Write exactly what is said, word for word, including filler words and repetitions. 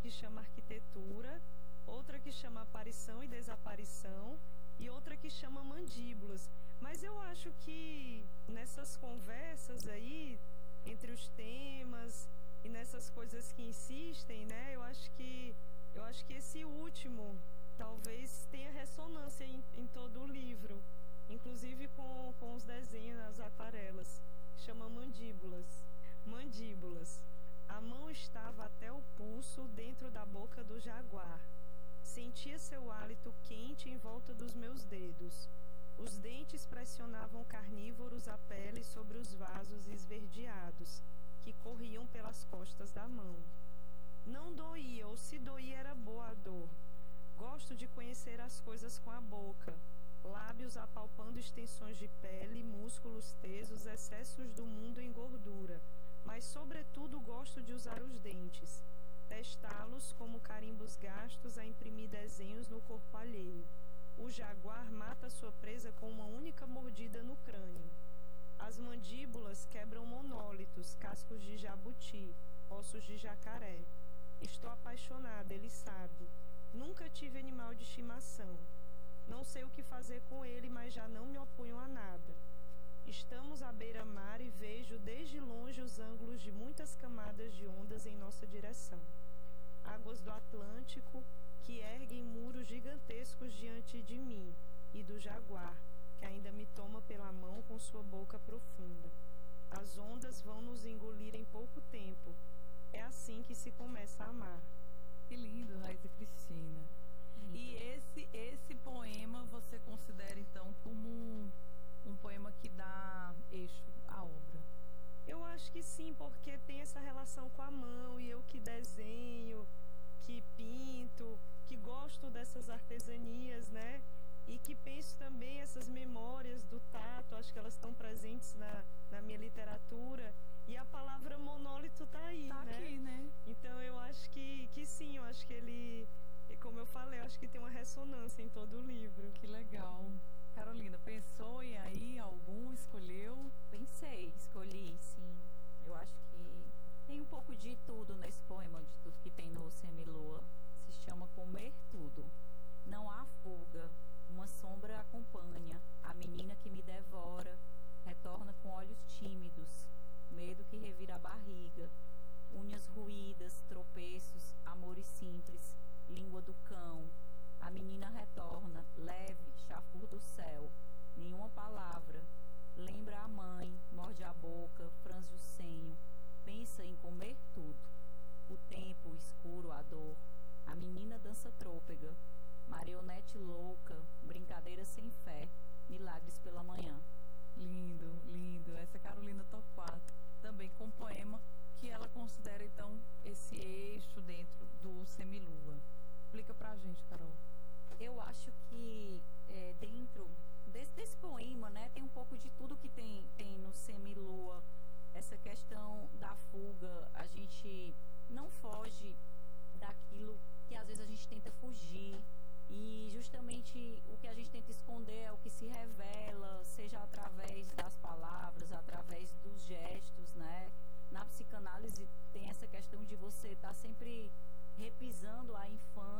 que chama Arquitetura, outra que chama Aparição e Desaparição e outra que chama Mandíbulas. Mas eu acho que nessas conversas aí, entre os temas e nessas coisas que insistem, né, eu acho que, eu acho que esse último talvez tenha ressonância em, em todo o livro, inclusive com, com os desenhos, as aquarelas. Chama Mandíbulas. Mandíbulas. A mão estava até o pulso dentro da boca do jaguar. Sentia seu hálito quente em volta dos meus dedos. Os dentes pressionavam carnívoros a pele sobre os vasos esverdeados, que corriam pelas costas da mão. Não doía, ou se doía era boa a dor. Gosto de conhecer as coisas com a boca, lábios apalpando extensões de pele, músculos tesos, excessos do mundo em gordura, mas sobretudo gosto de usar os dentes, testá-los como carimbos gastos a imprimir desenhos no corpo alheio. O jaguar mata sua presa com uma única mordida no crânio. As mandíbulas quebram monólitos, cascos de jabuti, ossos de jacaré. Estou apaixonada, ele sabe. Nunca tive animal de estimação. Não sei o que fazer com ele, mas já não me oponho a nada. Estamos à beira-mar e vejo desde longe os ângulos de muitas camadas de ondas em nossa direção. Águas do Atlântico que erguem muros gigantescos diante de mim e do jaguar, que ainda me toma pela mão com sua boca profunda. As ondas vão nos engolir em pouco tempo. É assim que se começa a amar. Que lindo, Raíssa Cristina. Lindo. E esse, esse poema você considera então como um, um poema que dá eixo à obra? Eu acho que sim, porque tem essa relação com a mão, e eu que desenho, que pinto, que gosto dessas artesanias, né? E que penso também essas memórias do tato, acho que elas estão presentes na, na minha literatura. E a palavra monólito tá aí, tá né? aqui, né? Então eu acho que, que sim, eu acho que ele, como eu falei, eu acho que tem uma ressonância em todo o livro. Que legal. Carolina, pensou em aí algum, escolheu? Pensei, escolhi, sim. Eu acho que tem um pouco de tudo nesse poema, de tudo que tem no Semilua. Se chama Comer Tudo. Não há fuga, uma sombra acompanha, a menina que me devora, retorna com olhos tímidos, medo que revira a barriga, unhas ruídas, tropeços, amores simples, língua do cão. A menina retorna, leve, chafur do céu, nenhuma palavra, lembra a mãe, morde a boca, franze o senho, pensa em comer tudo. O tempo, o escuro, a dor, a menina dança trôpega, marionete louca, brincadeira sem fé, milagres pela manhã. Lindo, lindo. Essa é Carolina Torquato, também com um poema que ela considera então esse eixo dentro do Semilua. Explica pra gente, Carol. Eu acho que é, dentro desse, desse poema, né, tem um pouco de tudo que tem, tem no Semilua. Essa questão da fuga, a gente não foge daquilo que às vezes a gente tenta fugir, e justamente o que a gente tenta esconder é o que se revela, seja através das palavras, através dos gestos, né? Na psicanálise tem essa questão de você estar sempre repisando a infância,